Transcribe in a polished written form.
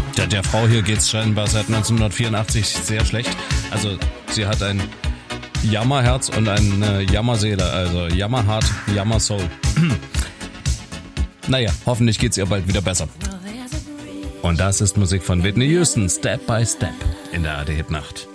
Der Frau hier geht's scheinbar seit 1984 sehr schlecht. Also sie hat ein Jammerherz und eine Jammerseele, also Jammerheart, Jammersoul. Naja, hoffentlich geht's ihr bald wieder besser. Und das ist Musik von Whitney Houston, Step by Step, in der ARD Hitnacht.